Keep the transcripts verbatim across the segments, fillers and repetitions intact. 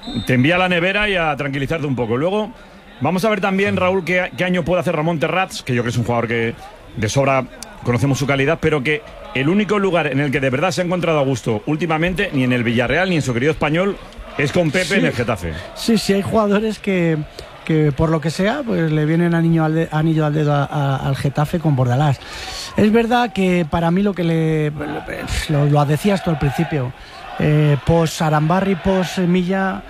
te envía a la nevera y a tranquilizarte un poco. Luego vamos a ver también, Raúl, qué, qué año puede hacer Ramón Terrats, que yo creo que es un jugador que de sobra conocemos su calidad, pero que el único lugar en el que de verdad se ha encontrado a gusto últimamente, ni en el Villarreal ni en su querido Español, es con Pepe sí. en el Getafe. Sí, sí, hay jugadores que, que por lo que sea, pues le vienen anillo al, de, anillo al dedo a, a, al Getafe con Bordalás. Es verdad que para mí lo que le... Lo, lo decías tú al principio, eh, post Arambarri, post Milla...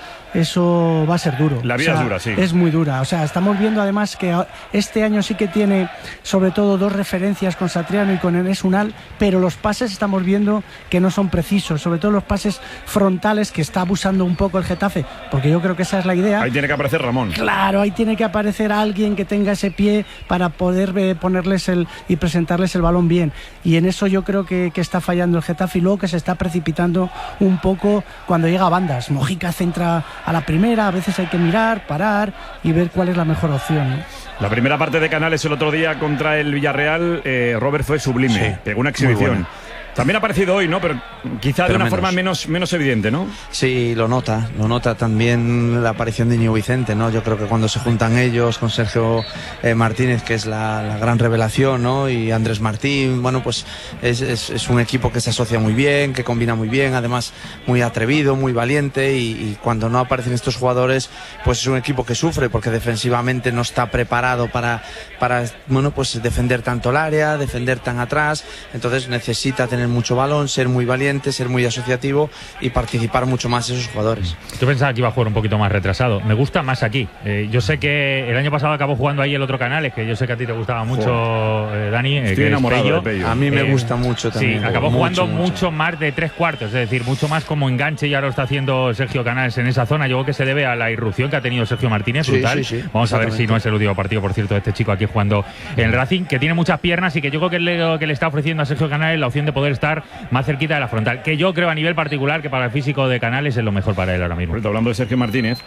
Eso va a ser duro. La vida o sea, es dura, sí. Es muy dura. O sea, estamos viendo además que este año sí que tiene sobre todo dos referencias con Satriano y con Enes Unal, pero los pases estamos viendo que no son precisos, sobre todo los pases frontales que está abusando un poco el Getafe, porque yo creo que esa es la idea. Ahí tiene que aparecer Ramón. Claro, ahí tiene que aparecer alguien que tenga ese pie para poder eh, ponerles el y presentarles el balón bien. Y en eso yo creo que, que está fallando el Getafe y luego que se está precipitando un poco cuando llega a bandas. Mojica centra a la primera, a veces hay que mirar, parar y ver cuál es la mejor opción, ¿no? La primera parte de Canales el otro día contra el Villarreal, eh, Robert, fue sublime, sí, pegó una exhibición. También ha aparecido hoy, ¿no? Pero quizá Pero de una menos. forma menos, menos evidente, ¿no? Sí, lo nota, lo nota también la aparición de Íñigo Vicente, ¿no? Yo creo que cuando se juntan ellos con Sergio eh, Martínez, que es la, la gran revelación, ¿no? Y Andrés Martín, bueno, pues es, es, es un equipo que se asocia muy bien, que combina muy bien, además muy atrevido, muy valiente y, y cuando no aparecen estos jugadores, pues es un equipo que sufre porque defensivamente no está preparado para, para bueno, pues defender tanto el área, defender tan atrás, entonces necesita tener mucho balón, ser muy valiente, ser muy asociativo y participar mucho más esos jugadores. Yo pensaba que iba a jugar un poquito más retrasado. Me gusta más aquí. Eh, yo sé que el año pasado acabó jugando ahí el otro Canales, que yo sé que a ti te gustaba mucho, eh, Dani. Estoy que enamorado Pello. de Pello. A mí me eh, gusta mucho también. Sí, acabó mucho, jugando mucho, mucho más de tres cuartos, es decir, mucho más como enganche y ahora lo está haciendo Sergio Canales en esa zona. Yo creo que se debe a la irrupción que ha tenido Sergio Martínez, sí, brutal. Sí, sí, Vamos a ver si no es el último partido, por cierto, de este chico aquí jugando en el Racing, que tiene muchas piernas y que yo creo que le, que le está ofreciendo a Sergio Canales la opción de poder estar más cerquita de la frontal, que yo creo a nivel particular que para el físico de Canales es lo mejor para él ahora mismo. Hablando de Sergio Martínez,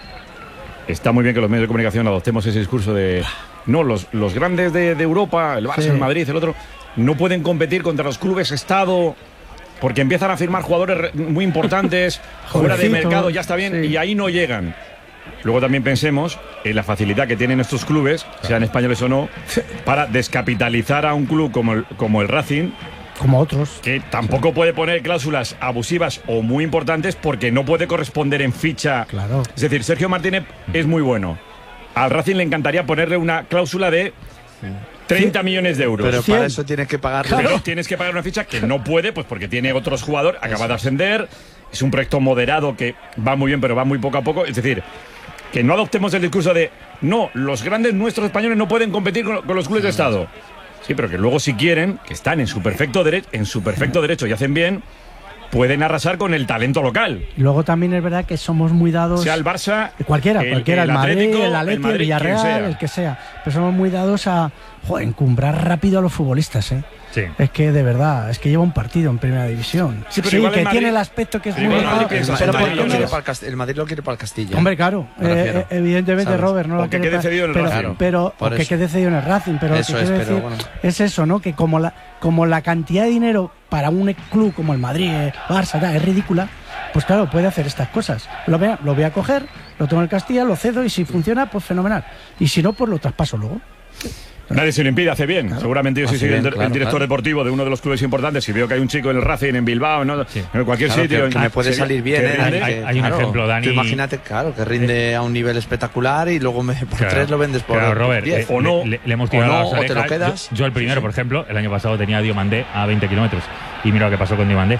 está muy bien que los medios de comunicación adoptemos ese discurso de no, los, los grandes de, de Europa, el Barça, sí. el Madrid, el otro, no pueden competir contra los clubes Estado porque empiezan a firmar jugadores muy importantes fuera de mercado, ya está bien, sí. y ahí no llegan. Luego también pensemos en la facilidad que tienen estos clubes, sean españoles o no, para descapitalizar a un club como el, como el Racing, como otros, que tampoco sí. puede poner cláusulas abusivas o muy importantes porque no puede corresponder en ficha. Claro. Es decir, Sergio Martínez es muy bueno. Al Racing le encantaría ponerle una cláusula de treinta sí. millones de euros. Pero para eso tienes que pagarle. Claro, tienes que pagar una ficha que no puede, pues porque tiene otros jugadores, acaba de ascender, es un proyecto moderado que va muy bien, pero va muy poco a poco. Es decir, que no adoptemos el discurso de no, los grandes nuestros españoles no pueden competir con, con los clubes sí. de Estado. Sí, pero que luego si quieren, que están en su perfecto derecho, en su perfecto derecho y hacen bien, pueden arrasar con el talento local. Y luego también es verdad que somos muy dados, sea el Barça, cualquiera, el, cualquiera, el, el Madrid, Atlético, el Atleti, el, el Villarreal, el que sea, pero somos muy dados a joder, encumbrar rápido a los futbolistas, ¿eh? Sí. Es que de verdad, es que lleva un partido en primera división. Sí, sí que Madrid, tiene el aspecto que es muy bueno, bueno. El, Madrid lo quiere para el, el Madrid lo quiere para el Castilla. Hombre, claro, eh, evidentemente ¿sabes? Robert no lo quiere quede cedido en el pero, Racing. Pero, pero que quede cedido en el Racing, pero eso lo que es, quiero pero decir bueno. es eso, ¿no? Que como la, como la cantidad de dinero para un club como el Madrid, el Barça, tal, es ridícula, pues claro, puede hacer estas cosas. Lo voy, a, lo voy a coger, lo tomo en el Castilla, lo cedo y si funciona, pues fenomenal. Y si no, pues lo traspaso luego. Nadie se lo impide, hace bien. Claro. Seguramente yo si soy bien, el, claro, el director claro. deportivo de uno de los clubes importantes, si veo que hay un chico en el Racing, en Bilbao, ¿no? Sí. en cualquier claro, sitio. Que, que me puede salir bien, ¿eh? Hay, hay, hay un claro, ejemplo, Dani. Imagínate, claro, que rinde a un nivel espectacular y luego me, por claro, tres lo vendes por claro, Robert, diez. Eh, o no, le, le hemos tirado o, no, las orejas. o te lo quedas. Yo, yo el primero, sí, sí. por ejemplo, el año pasado tenía a Diomandé a veinte kilómetros. Y mira lo que pasó con Diomandé.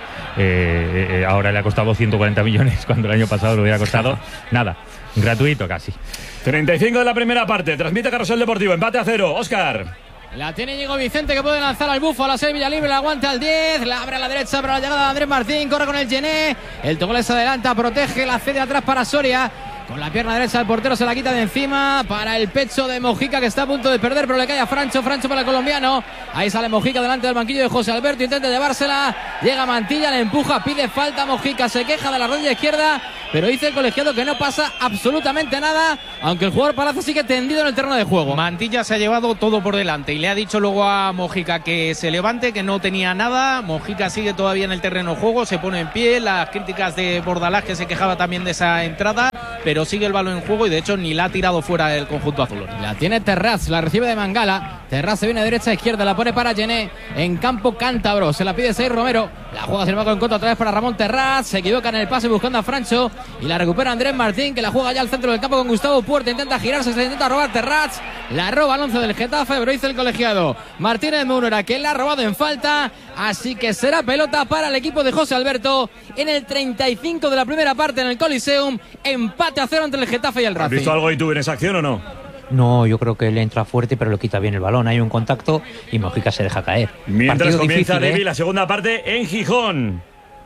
Eh, eh, ahora le ha costado ciento cuarenta millones cuando el año pasado le hubiera costado nada. Gratuito casi. treinta y cinco de la primera parte. Transmite Carrusel Deportivo. Empate a cero. Óscar. La tiene Íñigo Vicente que puede lanzar al bufo a la Sevilla libre, la aguanta al diez, la abre a la derecha para la llegada de Andrés Martín, corre con el Gené, el Togolés se adelanta, protege, la cede atrás para Soria, con la pierna derecha el portero se la quita de encima para el pecho de Mojica que está a punto de perder, pero le cae a Francho, Francho para el colombiano, ahí sale Mojica delante del banquillo de José Alberto, intenta llevársela, llega Mantilla, le empuja, pide falta, Mojica se queja de la rodilla izquierda, pero dice el colegiado que no pasa absolutamente nada, aunque el jugador Palacio sigue tendido en el terreno de juego. Mantilla se ha llevado todo por delante y le ha dicho luego a Mojica que se levante, que no tenía nada. Mojica sigue todavía en el terreno de juego, se pone en pie, las críticas de Bordalás que se quejaba también de esa entrada, pero sigue el balón en juego y de hecho ni la ha tirado fuera el conjunto azul. La tiene Terraz, la recibe de Mangala. Terraz se viene derecha a izquierda, la pone para Gené en campo cántabro. Se la pide Seis Romero. La juega sin embargo en contra otra vez para Ramón Terraz. Se equivoca en el pase buscando a Francho y la recupera Andrés Martín, que la juega ya al centro del campo con Gustavo Puerta. Intenta girarse, se intenta robar Terraz. La roba al once del Getafe, pero dice el colegiado Martínez Múnera que la ha robado en falta. Así que será pelota para el equipo de José Alberto en el treinta y cinco de la primera parte en el Coliseum. Empate a cero entre el Getafe y el Racing. ¿Has visto algo y tú en esa acción o no? No, yo creo que le entra fuerte, pero le quita bien el balón. Hay un contacto y Mojica se deja caer. Mientras Partido comienza difícil, Levi ¿eh? la segunda parte en Gijón.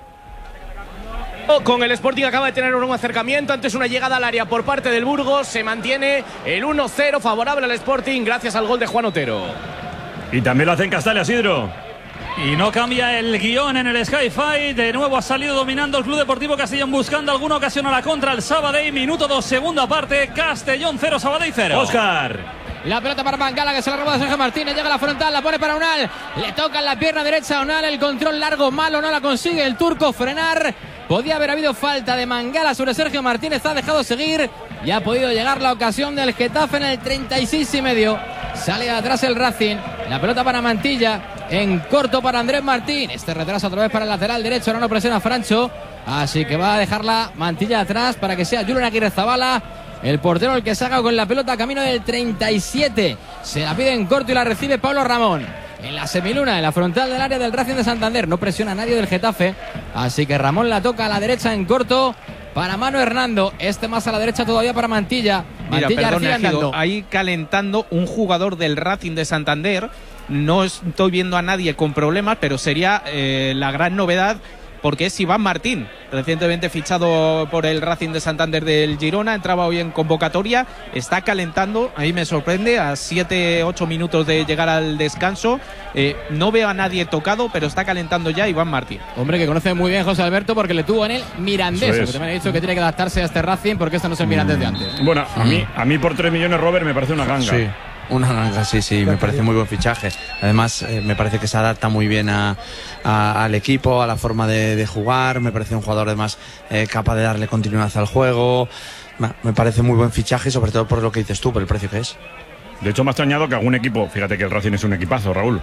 Con el Sporting acaba de tener un acercamiento antes una llegada al área por parte del Burgos. Se mantiene el uno cero favorable al Sporting gracias al gol de Juan Otero. Y también lo hace en Castalia, Isidro. Y no cambia el guión en el Sky Fight. De nuevo ha salido dominando el Club Deportivo Castellón, buscando alguna ocasión a la contra el Sabadell. Minuto dos, segunda parte. Castellón cero, Sabadell cero. Óscar. La pelota para Mangala, que se la roba de Sergio Martínez. Llega a la frontal, la pone para Unal. Le toca en la pierna derecha a Unal. El control largo, malo, no la consigue el turco frenar. Podía haber habido falta de Mangala sobre Sergio Martínez. Ha dejado seguir y ha podido llegar la ocasión del Getafe en el treinta y seis y medio. Sale de atrás el Racing. La pelota para Mantilla. En corto para Andrés Martín. Este retraso otra vez para el lateral derecho. Ahora no presiona Francho. Así que va a dejarla Mantilla atrás para que sea Julen Aguirrezabala el portero el que saca con la pelota camino del treinta y siete. Se la pide en corto y la recibe Pablo Ramón. En la semiluna, en la frontal del área del Racing de Santander. No presiona a nadie del Getafe. Así que Ramón la toca a la derecha en corto para Manu Hernando. Este más a la derecha todavía para Mantilla. Mira, Mantilla perdón, recibe andando. ahí calentando un jugador del Racing de Santander. No estoy viendo a nadie con problemas, pero sería eh, la gran novedad, porque es Iván Martín, recientemente fichado por el Racing de Santander del Girona, entraba hoy en convocatoria, está calentando, a mí me sorprende, a siete ocho minutos de llegar al descanso, eh, no veo a nadie tocado, pero está calentando ya Iván Martín. Hombre que conoce muy bien José Alberto porque le tuvo en el Mirandés, Eso que es. también ha dicho que tiene que adaptarse a este Racing porque este no es el Mirandés de antes. Bueno, a mí, a mí por tres millones, Robert, me parece una ganga. Sí. Una ganga, sí, sí, me parece muy buen fichaje. Además, eh, me parece que se adapta muy bien a, a, al equipo, a la forma de, de jugar. Me parece un jugador además eh, capaz de darle continuidad al juego. Me parece muy buen fichaje, sobre todo por lo que dices tú, por el precio que es. De hecho, me ha extrañado que algún equipo, fíjate que el Racing es un equipazo, Raúl.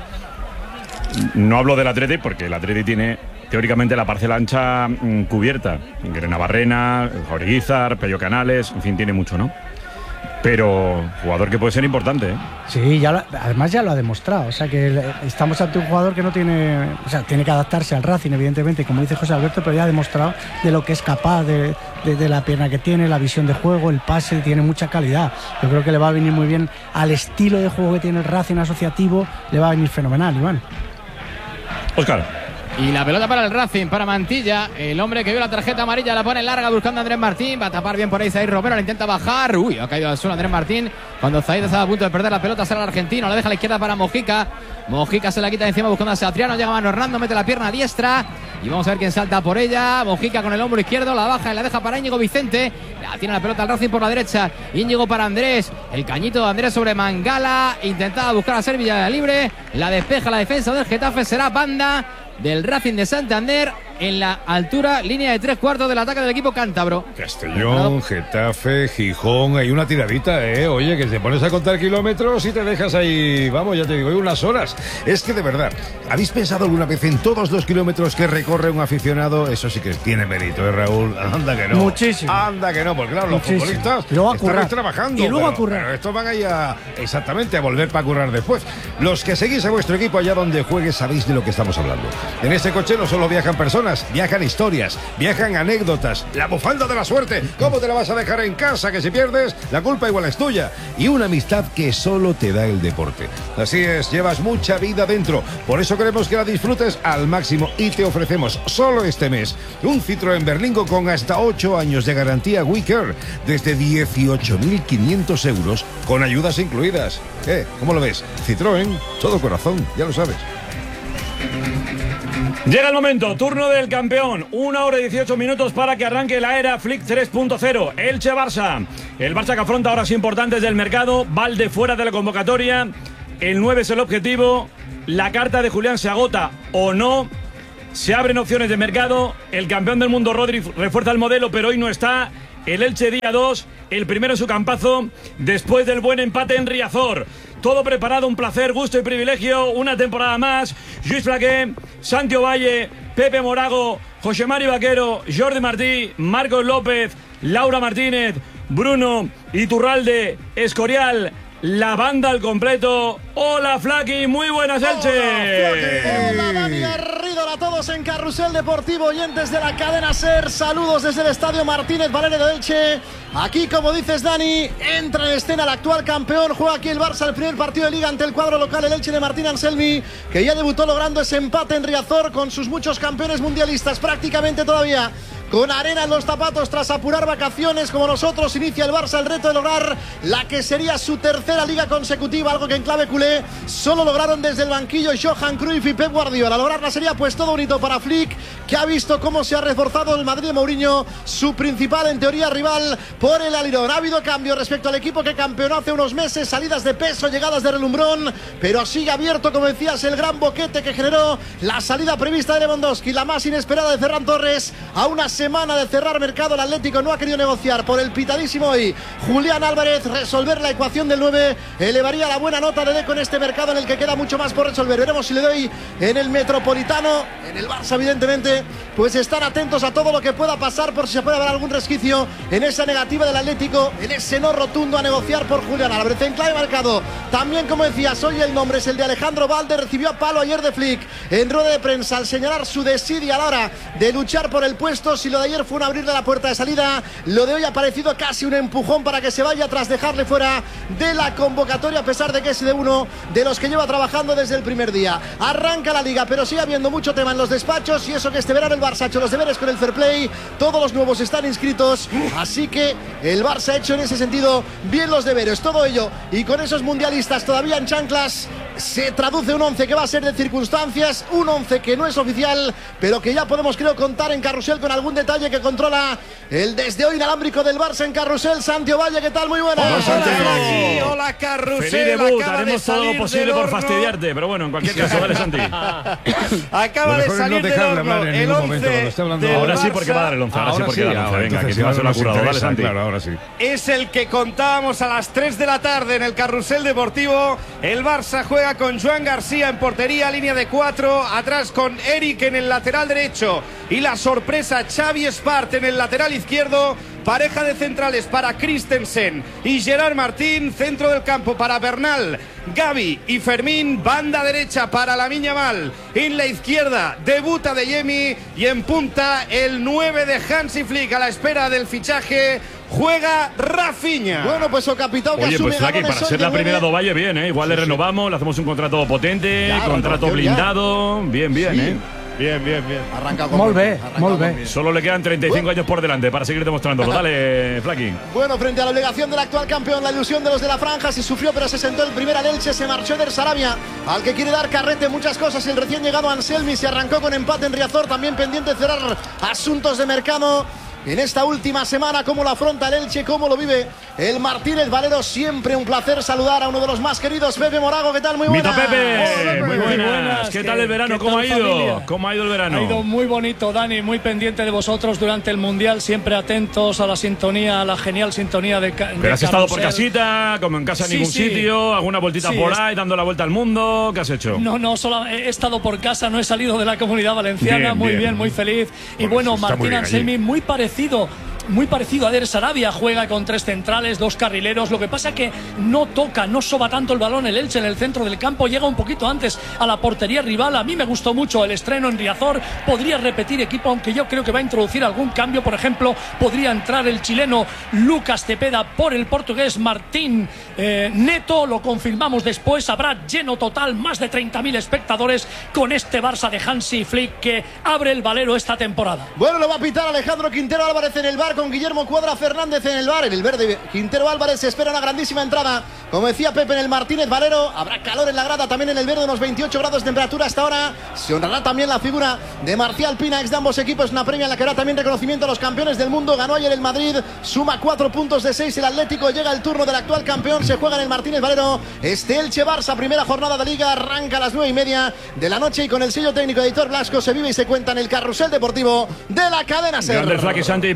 No hablo del Atleti porque el Atleti tiene teóricamente la parcela ancha mmm, cubierta. Navarrena, Joriguizar, Pello Canales, en fin, tiene mucho, ¿no? Pero jugador que puede ser importante, ¿eh? Sí, ya lo, además ya lo ha demostrado. O sea que estamos ante un jugador que no tiene, o sea, tiene que adaptarse al Racing, evidentemente, como dice José Alberto, pero ya ha demostrado de lo que es capaz, de, de, de la pierna que tiene, la visión de juego, el pase, tiene mucha calidad. Yo creo que le va a venir muy bien al estilo de juego que tiene el Racing asociativo, le va a venir fenomenal, Iván. Óscar. Y la pelota para el Racing, para Mantilla. El hombre que vio la tarjeta amarilla la pone larga buscando a Andrés Martín. Va a tapar bien por ahí Zaid Romero, la intenta bajar. Uy, ha caído al suelo Andrés Martín. Cuando Zaid estaba a punto de perder la pelota, sale el argentino. La deja a la izquierda para Mojica. Mojica se la quita de encima buscando a Satriano. Llega Manu Hernando, mete la pierna a diestra. Y vamos a ver quién salta por ella. Mojica con el hombro izquierdo, la baja y la deja para Íñigo Vicente. La tiene la pelota al Racing por la derecha. Íñigo para Andrés. El cañito de Andrés sobre Mangala. Intentaba buscar a Sevilla libre. La despeja la defensa del Getafe. Será banda del Racing de Santander en la altura, línea de tres cuartos del ataque del equipo cántabro. Castellón, Getafe, Gijón, hay una tiradita, ¿eh? Oye, que te pones a contar kilómetros y te dejas ahí, vamos, ya te digo, unas horas. Es que de verdad, ¿habéis pensado alguna vez en todos los kilómetros que recorre un aficionado? Eso sí que tiene mérito, ¿eh, Raúl? Anda que no. Muchísimo. Anda que no, porque claro, los Muchísimo. futbolistas Y luego a están currar. trabajando. Y luego pero, a currar. pero estos van ahí a, exactamente, a volver para currar después. Los que seguís a vuestro equipo allá donde juegue sabéis de lo que estamos hablando. En este coche no solo viajan personas, viajan historias, viajan anécdotas. La bufanda de la suerte, ¿cómo te la vas a dejar en casa? Que si pierdes, la culpa igual es tuya. Y una amistad que solo te da el deporte. Así es, llevas mucha vida dentro. Por eso queremos que la disfrutes al máximo y te ofrecemos solo este mes un Citroën Berlingo con hasta ocho años de garantía WeCare desde dieciocho mil quinientos euros con ayudas incluidas. ¿Eh? ¿Cómo lo ves? Citroën, todo corazón, ya lo sabes. Llega el momento, turno del campeón. Una hora y dieciocho minutos para que arranque la era Flick tres punto cero. Elche-Barça. El Barça que afronta horas importantes del mercado. Valde fuera de la convocatoria. El nueve es el objetivo. La carta de Julián se agota o no. Se abren opciones de mercado. El campeón del mundo, Rodri, refuerza el modelo, pero hoy no está. el Elche día dos, el primero en su campazo, después del buen empate en Riazor. Todo preparado, un placer, gusto y privilegio, una temporada más. Lluís Flaqué, Santi Ovalle, Pepe Morago, José Mari Vaquero, Jordi Martí, Marcos López, Laura Martínez, Bruno Iturralde, Escorial, la banda al completo. Hola Flaqui, muy buenas Elche. Hola Dani Arridor, a todos en Carrusel Deportivo, oyentes de la cadena SER, saludos desde el Estadio Martínez Valero de Elche. Aquí, como dices Dani, entra en escena el actual campeón, juega aquí el Barça el primer partido de Liga ante el cuadro local, el Elche de Martín Anselmi, que ya debutó logrando ese empate en Riazor con sus muchos campeones mundialistas, prácticamente todavía con arena en los zapatos tras apurar vacaciones como nosotros. Inicia el Barça el reto de lograr la que sería su tercera liga consecutiva, algo que en clave culé solo lograron desde el banquillo Johan Cruyff y Pep Guardiola. Lograrla sería pues todo bonito para Flick, que ha visto cómo se ha reforzado el Madrid de Mourinho, su principal en teoría rival por el alirón. Ha habido cambios respecto al equipo que campeonó hace unos meses, salidas de peso, llegadas de relumbrón, pero sigue abierto, como decías, el gran boquete que generó la salida prevista de Lewandowski, la más inesperada de Ferran Torres. A una semana de cerrar mercado, el Atlético no ha querido negociar por el pitadísimo hoy Julián Álvarez. Resolver la ecuación del nueve elevaría la buena nota de Deco en este mercado en el que queda mucho más por resolver. Veremos si le doy en el Metropolitano. En el Barça, evidentemente, pues están atentos a todo lo que pueda pasar por si se puede haber algún resquicio en esa negativa del Atlético, en ese no rotundo a negociar por Julián Álvarez. En clave marcado también, como decías, hoy el nombre es el de Alejandro Balde. Recibió a palo ayer de Flick en rueda de prensa al señalar su desidia a la hora de luchar por el puesto. Si lo de ayer fue un abrirle la puerta de salida, lo de hoy ha parecido casi un empujón para que se vaya tras dejarle fuera de la convocatoria, a pesar de que es de uno de los que lleva trabajando desde el primer día. Arranca la liga, pero sigue habiendo mucho tema en los despachos, y eso que este verano el Barça ha hecho los deberes con el fair play. Todos los nuevos están inscritos, así que el Barça ha hecho en ese sentido bien los deberes. Todo ello, y con esos mundialistas todavía en chanclas, se traduce un once que va a ser de circunstancias, un once que no es oficial, pero que ya podemos, creo, contar en Carrusel con algún detalle que controla el desde hoy inalámbrico del Barça en Carrusel. Santi Ovalle, ¿qué tal? Muy buenas. Hola, Santi. Hola, Carrusel. Feliz debut, acaba haremos de todo lo posible por fastidiarte, pero bueno, en cualquier caso, vale, Santi. Acaba de salir no del horno el once. Ahora sí, porque va a dar el once. Ahora, ahora sí, porque sí, da el once. Venga, que encima se lo ha curado. Vale, Santi. Claro, ahora sí. Es el que contábamos a las tres de la tarde en el Carrusel Deportivo. El Barça juega con Joan García en portería, línea de cuatro, atrás con Eric en el lateral derecho y la sorpresa Xavi Espart en el lateral izquierdo. Pareja de centrales para Christensen y Gerard Martín, centro del campo para Bernal, Gavi y Fermín, banda derecha para Lamine Yamal, en la izquierda debuta de Yemi y en punta el nueve de Hansi Flick a la espera del fichaje. Juega Rafinha. Bueno, pues o capitán que Oye, asume pues Flaqui, para ser la primera de Ovalle, bien, ¿eh? Igual sí, le renovamos, sí. Le hacemos un contrato potente, claro, contrato blindado. Ya. Bien, bien, sí. ¿eh? Bien, bien, bien. Arranca con Molt bé, molt bé. Solo le quedan treinta y cinco bueno. años por delante para seguir demostrándolo. Dale, Flaqui. Bueno, frente a la obligación del actual campeón, la ilusión de los de la franja, se sufrió pero se sentó el primer al Elche, se marchó Eder Sarabia, al que quiere dar carrete muchas cosas. El recién llegado Anselmi se arrancó con empate en Riazor, también pendiente de cerrar asuntos de mercado en esta última semana. Cómo lo afronta el Elche, cómo lo vive el Martínez Valero. Siempre un placer saludar a uno de los más queridos, Pepe Morago. ¿Qué tal? Muy buenas. Mito Pepe. Hola, Pepe. Muy buenas. buenas. ¿Qué ¿Qué, tal el verano? ¿Cómo ha ido? Familia? ¿Cómo ha ido el verano? Ha ido muy bonito, Dani. Muy pendiente de vosotros durante el Mundial. Siempre atentos a la sintonía, a la genial sintonía de, de Pero has Carrusel. estado por casita, como en casa en sí, ningún sí. sitio, alguna vueltita sí, por es... ahí, dando la vuelta al mundo. ¿Qué has hecho? No, no, solo he estado por casa, no he salido de la Comunidad Valenciana. Bien, muy bien. bien, muy feliz. Y bueno, Martín Anselmi, muy parecido. Muy parecido a Eder Sarabia, juega con tres centrales, dos carrileros. Lo que pasa es que no toca, no soba tanto el balón el Elche en el centro del campo. Llega un poquito antes a la portería rival. A mí me gustó mucho el estreno en Riazor. Podría repetir equipo, aunque yo creo que va a introducir algún cambio. Por ejemplo, podría entrar el chileno Lucas Cepeda por el portugués Martín eh, Neto. Lo confirmamos después. Habrá lleno total, más de treinta mil espectadores con este Barça de Hansi Flick que abre el Valero esta temporada. Bueno, lo va a pitar Alejandro Quintero Álvarez en el bar, con Guillermo Cuadra Fernández en el bar. En el verde, Quintero Álvarez se espera una grandísima entrada. Como decía Pepe, en el Martínez Valero habrá calor en la grada, también en el verde, unos veintiocho grados de temperatura hasta ahora. Se honrará también la figura de Marcial Pina, ex de ambos equipos, una premia en la que habrá también reconocimiento a los campeones del mundo. Ganó ayer el Madrid, suma cuatro puntos de seis el Atlético. Llega el turno del actual campeón, se juega en el Martínez Valero este Elche Barça, primera jornada de Liga, arranca a las nueve y media de la noche y con el sello técnico de Editor Blasco se vive y se cuenta en el Carrusel Deportivo de la cadena SER. Grandes Flaqui, Santi y Pepe.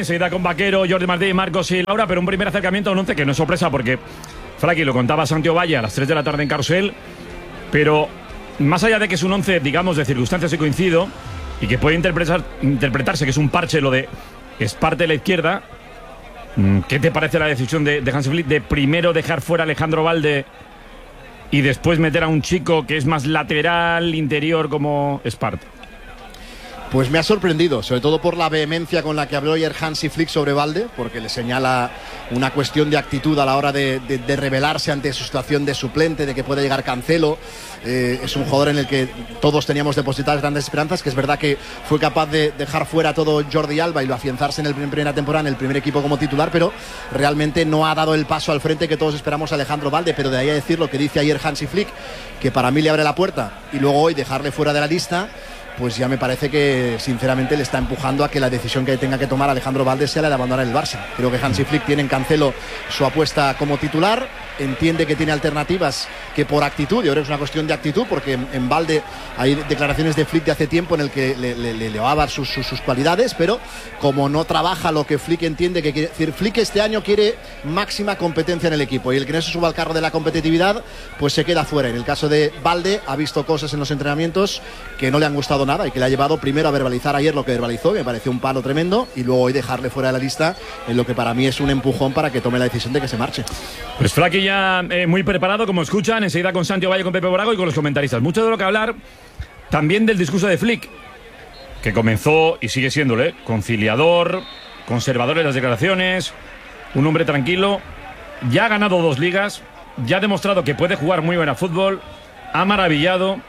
enseguida con Vaquero, Jordi Martí, Marcos y Laura, pero un primer acercamiento a un once que no es sorpresa porque, Fraki, lo contaba Santiago Valle a las tres de la tarde en Carrusel, pero más allá de que es un once, digamos, de circunstancias y coincido, y que puede interpretar, interpretarse que es un parche lo de Esparta a la izquierda, ¿qué te parece la decisión de, de Hansi Flick de primero dejar fuera a Alejandro Balde y después meter a un chico que es más lateral, interior como Esparta? Pues me ha sorprendido, sobre todo por la vehemencia con la que habló ayer Hansi Flick sobre Balde, porque le señala una cuestión de actitud a la hora de, de, de rebelarse ante su situación de suplente, de que puede llegar Cancelo. Eh, es un jugador en el que todos teníamos depositadas grandes esperanzas, que es verdad que fue capaz de dejar fuera todo Jordi Alba y lo afianzarse en la primera temporada en el primer equipo como titular, pero realmente no ha dado el paso al frente que todos esperamos a Alejandro Balde. Pero de ahí a decir lo que dice ayer Hansi Flick, que para mí le abre la puerta, y luego hoy dejarle fuera de la lista, pues ya me parece que sinceramente le está empujando a que la decisión que tenga que tomar Alejandro Balde sea la de abandonar el Barça. Creo que Hansi Flick tiene en Cancelo su apuesta como titular, entiende que tiene alternativas que por actitud, yo creo que es una cuestión de actitud, porque en, en Balde hay declaraciones de Flick de hace tiempo en el que le, le, le elevaba sus, sus, sus cualidades, pero como no trabaja lo que Flick entiende que quiere decir, Flick este año quiere máxima competencia en el equipo, y el que no se suba al carro de la competitividad pues se queda fuera. En el caso de Balde ha visto cosas en los entrenamientos que no le han gustado nada y que le ha llevado primero a verbalizar ayer lo que verbalizó, que me pareció un palo tremendo, y luego hoy dejarle fuera de la lista en lo que para mí es un empujón para que tome la decisión de que se marche. Pues Fraki ya eh, muy preparado, como escuchan, enseguida con Santiago Valle, con Pepe Borago y con los comentaristas. Mucho de lo que hablar, también del discurso de Flick, que comenzó y sigue siéndole conciliador, conservador en las declaraciones, un hombre tranquilo, ya ha ganado dos ligas, ya ha demostrado que puede jugar muy bien a fútbol, ha maravillado,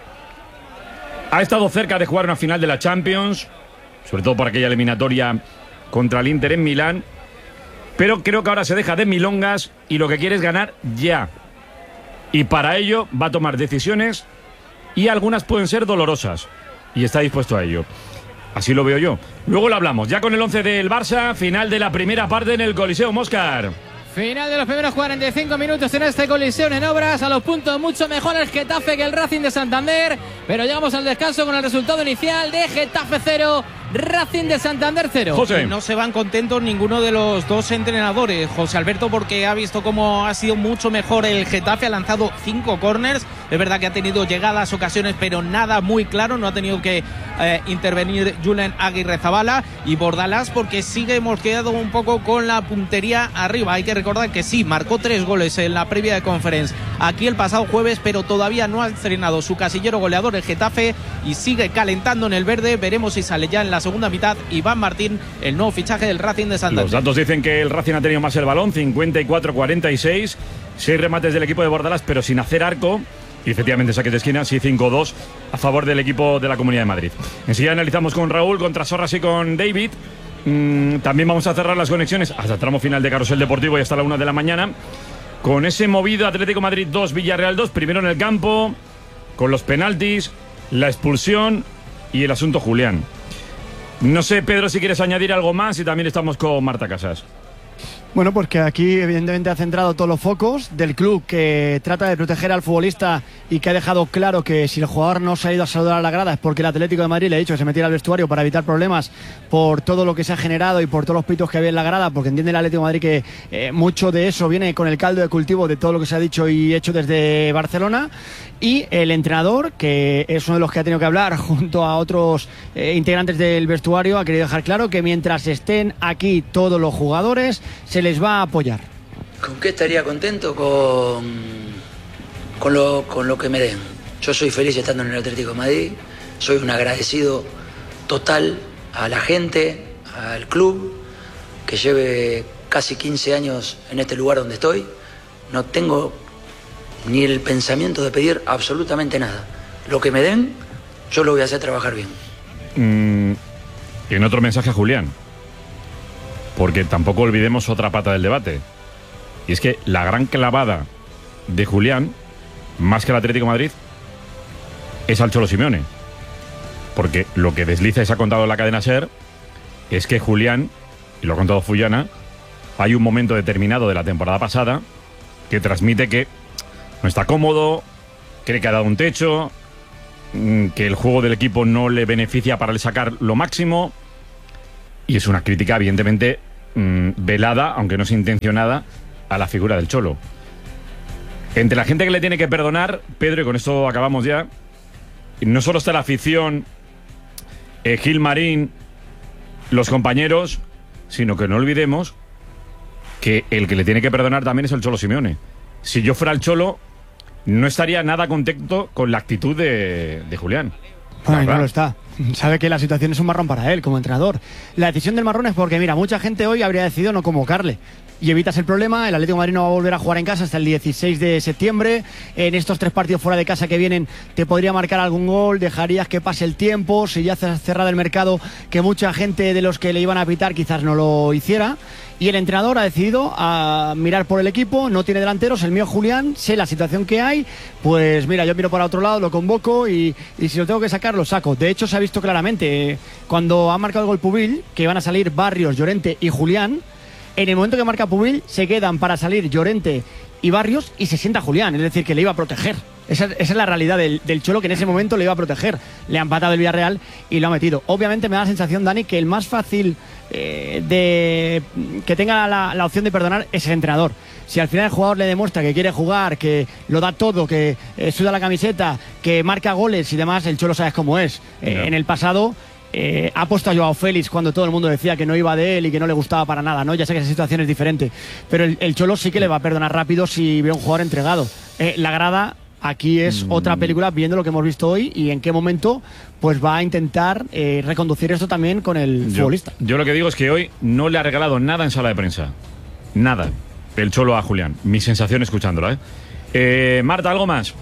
ha estado cerca de jugar una final de la Champions, sobre todo por aquella eliminatoria contra el Inter en Milán, pero creo que ahora se deja de milongas y lo que quiere es ganar ya. Y para ello va a tomar decisiones y algunas pueden ser dolorosas. Y está dispuesto a ello. Así lo veo yo. Luego lo hablamos. Ya con el once del Barça, final de la primera parte en el Coliseo Móscar. Final de los primeros cuarenta y cinco minutos en este Coliseo en obras. A los puntos mucho mejor el Getafe que el Racing de Santander. Pero llegamos al descanso con el resultado inicial de Getafe cero, Racing de Santander cero. José. No se van contentos ninguno de los dos entrenadores, José Alberto, porque ha visto cómo ha sido mucho mejor el Getafe. Ha lanzado cinco córners. Es verdad que ha tenido llegadas, ocasiones, pero nada muy claro. No ha tenido que eh, intervenir Julen Aguirre Zabala. Y Bordalás, porque sigue hemos quedado un poco con la puntería arriba. Hay que recordar que sí, marcó tres goles en la previa de Conference aquí el pasado jueves, pero todavía no ha estrenado su casillero goleador el Getafe y sigue calentando en el verde. Veremos si sale ya en la segunda mitad Iván Martín, el nuevo fichaje del Racing de Santander. Los datos dicen que el Racing ha tenido más el balón, cincuenta y cuatro a cuarenta y seis, seis remates del equipo de Bordalás, pero sin hacer arco. Y efectivamente saques de esquina, sí, cinco dos a favor del equipo de la Comunidad de Madrid. Enseguida analizamos con Raúl, contra Sorras y con David. Mm, también vamos a cerrar las conexiones hasta el tramo final de Carrusel Deportivo y hasta la una de la mañana. Con ese movido Atlético Madrid dos, Villarreal dos, primero en el campo, con los penaltis, la expulsión y el asunto Julián. No sé, Pedro, si quieres añadir algo más, y también estamos con Marta Casas. Bueno, pues que aquí evidentemente ha centrado todos los focos del club, que trata de proteger al futbolista y que ha dejado claro que si el jugador no se ha ido a saludar a la grada es porque el Atlético de Madrid le ha dicho que se metiera al vestuario para evitar problemas por todo lo que se ha generado y por todos los pitos que había en la grada, porque entiende el Atlético de Madrid que eh, mucho de eso viene con el caldo de cultivo de todo lo que se ha dicho y hecho desde Barcelona. Y el entrenador, que es uno de los que ha tenido que hablar junto a otros eh, integrantes del vestuario, ha querido dejar claro que mientras estén aquí todos los jugadores se les va a apoyar. ¿Con qué estaría contento? Con, con, lo, con lo que me den. Yo soy feliz estando en el Atlético de Madrid, soy un agradecido total a la gente, al club, que lleve casi quince años en este lugar donde estoy. No tengo ni el pensamiento de pedir absolutamente nada. Lo que me den, yo lo voy a hacer trabajar bien. Mm, y en otro mensaje a Julián, porque tampoco olvidemos otra pata del debate, y es que la gran clavada de Julián, más que el Atlético de Madrid, es al Cholo Simeone, porque lo que desliza y se ha contado en la cadena SER es que Julián, y lo ha contado Fullana, hay un momento determinado de la temporada pasada que transmite que no está cómodo, cree que ha dado un techo, que el juego del equipo no le beneficia para sacar lo máximo, y es una crítica evidentemente mmm, velada, aunque no sea intencionada, a la figura del Cholo. Entre la gente que le tiene que perdonar, Pedro, y con esto acabamos ya, no solo está la afición, eh, Gil Marín, los compañeros, sino que no olvidemos que el que le tiene que perdonar también es el Cholo Simeone. Si yo fuera el Cholo, no estaría nada contento con la actitud de, de Julián. Bueno, no lo está. Sabe que la situación es un marrón para él como entrenador. La decisión del marrón es porque, mira, mucha gente hoy habría decidido no convocarle. Y evitas el problema. El Atlético de Madrid no va a volver a jugar en casa hasta el dieciséis de septiembre. En estos tres partidos fuera de casa que vienen te podría marcar algún gol, dejarías que pase el tiempo. Si ya has cerrado el mercado, que mucha gente de los que le iban a pitar quizás no lo hiciera. Y el entrenador ha decidido a mirar por el equipo, no tiene delanteros, el mío Julián, sé la situación que hay, pues mira, yo miro para otro lado, lo convoco y, y si lo tengo que sacar, lo saco. De hecho, se ha visto claramente, eh, cuando ha marcado el gol Pubil, que van a salir Barrios, Llorente y Julián, en el momento que marca Pubil, se quedan para salir Llorente y Barrios y se sienta Julián, es decir, que le iba a proteger. Esa, esa es la realidad del, del Cholo, que en ese momento le iba a proteger. Le ha empatado el Villarreal y lo ha metido. Obviamente me da la sensación, Dani, que el más fácil eh, de que tenga la, la opción de perdonar es el entrenador. Si al final el jugador le demuestra que quiere jugar, que lo da todo, que eh, suda la camiseta, que marca goles y demás, el Cholo sabes cómo es. Eh, no. En el pasado... Eh, ha puesto a Joao Félix cuando todo el mundo decía que no iba de él y que no le gustaba para nada, ¿no? Ya sé que esa situación es diferente, pero el, el Cholo sí que le va a perdonar rápido si ve a un jugador entregado. Eh, la grada aquí es mm. otra película, viendo lo que hemos visto hoy y en qué momento pues va a intentar eh, reconducir esto también con el yo, futbolista. Yo lo que digo es que hoy no le ha regalado nada en sala de prensa, nada, el Cholo a Julián. Mi sensación escuchándola, ¿eh? Eh, Marta, ¿algo más?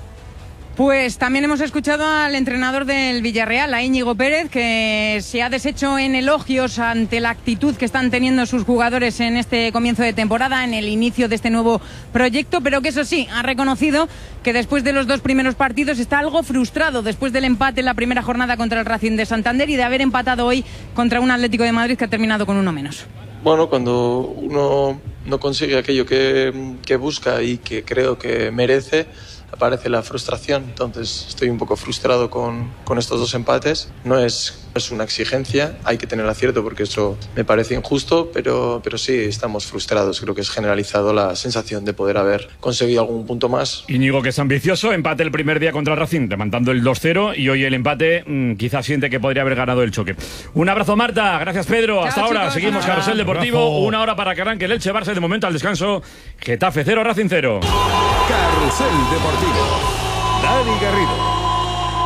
Pues también hemos escuchado al entrenador del Villarreal, a Íñigo Pérez, que se ha deshecho en elogios ante la actitud que están teniendo sus jugadores en este comienzo de temporada, en el inicio de este nuevo proyecto, pero que eso sí, ha reconocido que después de los dos primeros partidos está algo frustrado después del empate en la primera jornada contra el Racing de Santander y de haber empatado hoy contra un Atlético de Madrid que ha terminado con uno menos. Bueno, cuando uno no consigue aquello que, que busca y que creo que merece, aparece la frustración. Entonces estoy un poco frustrado con, con estos dos empates. No es, es una exigencia, hay que tener acierto porque eso me parece injusto, pero, pero sí estamos frustrados. Creo que es generalizado la sensación de poder haber conseguido algún punto más. Íñigo, que es ambicioso, empate el primer día contra el Racing, remontando el dos cero, y hoy el empate mmm, quizás siente que podría haber ganado el choque. Un abrazo, Marta, gracias, Pedro. Chao, hasta chicos, ahora, seguimos ah, Carrusel Deportivo, abrazo. Una hora para que arranque el Elche Barça, de momento al descanso, Getafe cero, Racing cero. Carrusel Deportivo. Dani Garrido.